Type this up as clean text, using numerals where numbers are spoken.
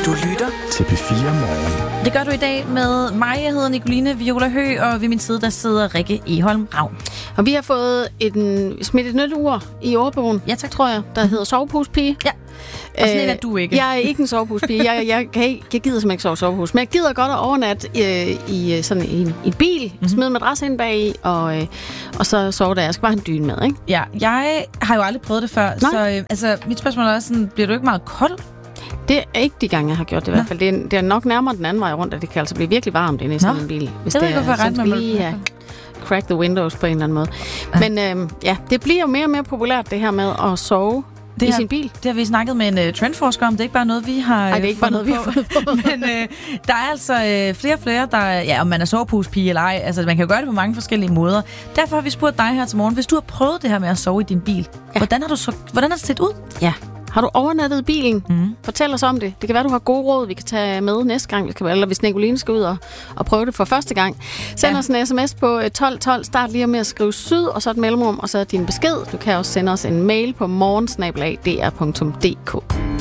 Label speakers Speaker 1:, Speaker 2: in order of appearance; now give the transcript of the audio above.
Speaker 1: Du lytter
Speaker 2: til P4 Morgen.
Speaker 3: Det gør du i dag med mig. Jeg hedder Nicoline Viola Høgh, og ved min side der sidder Rikke Egholm Ravn.
Speaker 4: Og vi har fået smidt et nyt ord i ordbogen, tror jeg, der hedder sovepusepige.
Speaker 3: Ja. Og sådan en er du ikke.
Speaker 4: Jeg er ikke en sovepusepige. Jeg gider simpelthen ikke sove sovepus. Men jeg gider godt at overnatte i sådan en bil, smide madras ind bag og så sove der. Jeg skal bare have en dyne med, ikke?
Speaker 3: Ja, jeg har jo aldrig prøvet det før.
Speaker 4: Nej.
Speaker 3: Så mit spørgsmål er sådan, bliver du ikke meget kold?
Speaker 4: Det er ikke de gange, jeg har gjort det i hvert fald. Det er nok nærmere den anden vej rundt, at det kan altså blive virkelig varmt inde i sådan en bil. Hvis
Speaker 3: jeg ved ikke, hvorfor jeg regner med
Speaker 4: lige crack the windows på en eller anden måde. Ja. Men det bliver jo mere og mere populært, det her med at sove i sin bil.
Speaker 3: Det har vi snakket med en trendforsker om. Det er ikke bare noget, vi har
Speaker 4: det er ikke bare noget, vi har fundet på.
Speaker 3: Men der er altså flere og flere, der, om man er sovepusepige eller ej, altså man kan jo gøre det på mange forskellige måder. Derfor har vi spurgt dig her til morgen, hvis du har prøvet det her med at sove i din bil, hvordan har det set ud?
Speaker 4: Ja. Har du overnattet i bilen? Fortæl os om det. Det kan være, du har gode råd, vi kan tage med næste gang, eller hvis Nicoline skal ud og prøve det for første gang. Send os en sms på 1212. Start lige med at skrive syd, og så et mellemrum, og så din besked. Du kan også sende os en mail på morgen@dr.dk.